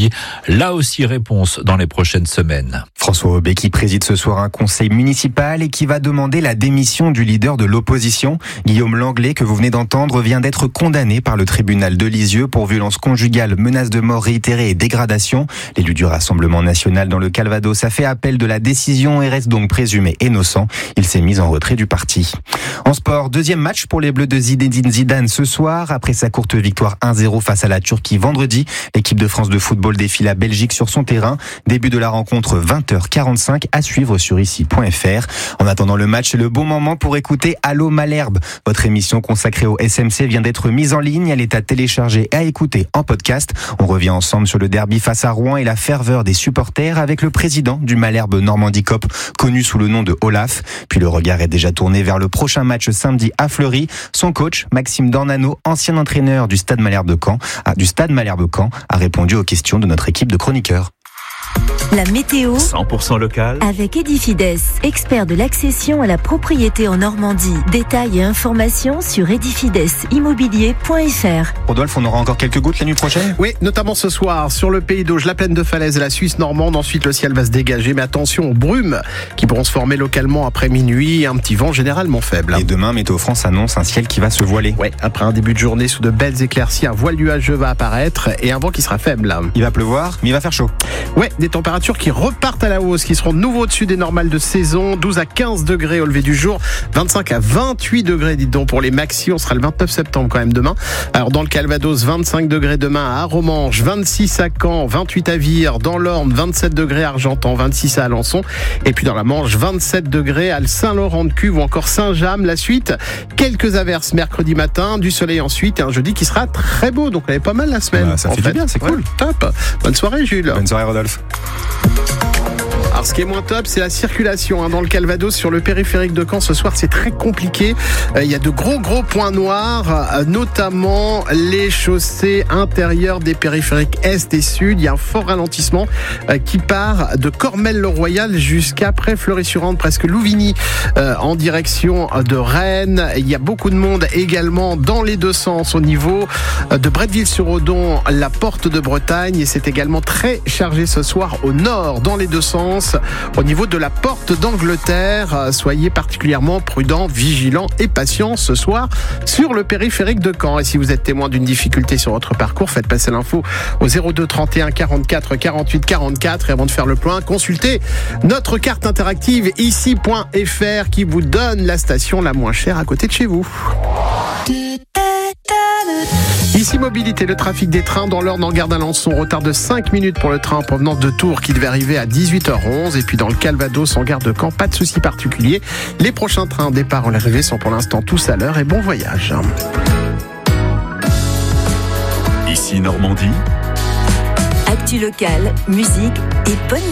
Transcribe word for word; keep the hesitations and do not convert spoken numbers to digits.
Normandie. Là aussi, réponse dans les prochaines semaines. François Aubé qui préside ce soir un conseil municipal et qui va demander la démission du leader de l'opposition. Guillaume Langlais, que vous venez d'entendre, vient d'être condamné par le tribunal de Lisieux pour violence conjugale, menace de mort réitérée et dégradation. L'élu du Rassemblement national dans le Calvados a fait appel de la décision et reste donc présumé innocent. Il s'est mis en retrait du parti. En sport, deuxième match pour les Bleus de Zinedine Zidane ce soir. Après sa courte victoire un zéro face à la Turquie vendredi, l'équipe de France de football défie la Belgique sur son terrain. Début de la rencontre vingt heures quarante-cinq à suivre sur ici point f r. En attendant le match, c'est le bon moment pour écouter Allô Malherbe. Votre émission consacrée au S M C vient d'être mise en ligne. Elle est à télécharger et à écouter en podcast. On revient ensemble sur le derby face à Rouen et la ferveur des supporters avec le président du Malherbe Normandie Cop, connu sous le nom de Olaf. Puis le regard est déjà tourné vers le prochain match samedi à Fleury. Son coach, Maxime Dornano, ancien entraîneur du Stade Malherbe de Caen, du Stade Malherbe Caen, a répondu aux questions de notre équipe de chroniqueurs. La météo cent pour cent local avec Edifides, expert de l'accession à la propriété en Normandie. Détails et informations sur edifides immobilier point f r. Rodolphe, on aura encore quelques gouttes la nuit prochaine ? Oui, notamment ce soir sur le Pays d'Auge, la plaine de Falaise et la Suisse normande. Ensuite, le ciel va se dégager, mais attention aux brumes qui pourront se former localement après minuit et un petit vent généralement faible. Et demain, Météo France annonce un ciel qui va se voiler. Ouais, après un début de journée sous de belles éclaircies, un voile nuageux va apparaître et un vent qui sera faible. Il va pleuvoir, mais il va faire chaud. Ouais, des températures qui repartent à la hausse, qui seront de nouveau au-dessus des normales de saison. douze à quinze degrés au lever du jour, vingt-cinq à vingt-huit degrés, dites donc, pour les maxi. On sera le vingt-neuf septembre quand même demain. Alors dans le Calvados, vingt-cinq degrés demain à Aromanches, vingt-six à Caen, vingt-huit à Vire, dans l'Orne, vingt-sept degrés à Argentan, vingt-six à Alençon. Et puis dans la Manche, vingt-sept degrés à Saint-Laurent-de-Cuve ou encore Saint-James. La suite, quelques averses mercredi matin, du soleil ensuite et un jeudi qui sera très beau. Donc on avait pas mal la semaine. Bah, ça fait, fait du bien, c'est cool. Ouais, top. Bonne soirée Jules. Bonne soirée Rodolphe. Alors, ce qui est moins top, c'est la circulation hein, dans le Calvados sur le périphérique de Caen. Ce soir, c'est très compliqué. Euh, il y a de gros, gros points noirs, euh, notamment les chaussées intérieures des périphériques Est et Sud. Il y a un fort ralentissement euh, qui part de Cormel-le-Royal jusqu'après Fleury-sur-Ande, presque Louvigny, euh, en direction de Rennes. Il y a beaucoup de monde également dans les deux sens au niveau de Bretteville-sur-Odon, la Porte de Bretagne. Et c'est également très chargé ce soir au nord, dans les deux sens. Au niveau de la Porte d'Angleterre, soyez particulièrement prudents, vigilants et patients ce soir sur le périphérique de Caen. Et si vous êtes témoin d'une difficulté sur votre parcours, faites passer l'info au zéro deux trente et un quarante-quatre quarante-huit quarante-quatre. Et avant de faire le point, consultez notre carte interactive ici point f r qui vous donne la station la moins chère à côté de chez vous. Ici Mobilité, le trafic des trains dans l'Orne en gare d'Alençon, retard de cinq minutes pour le train en provenance de Tours qui devait arriver à dix-huit heures onze. Et puis dans le Calvados en gare de Caen, pas de soucis particuliers. Les prochains trains départ en l'arrivée sont pour l'instant tous à l'heure et bon voyage. Ici Normandie. Actu locale, musique et bonne